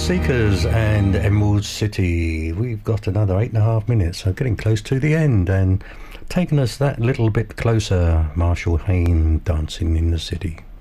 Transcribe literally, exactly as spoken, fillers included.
Seekers and Emerald City. We've got another eight and a half minutes, so getting close to the end, and taking us that little bit closer, Marshall Hain, Dancing in the City.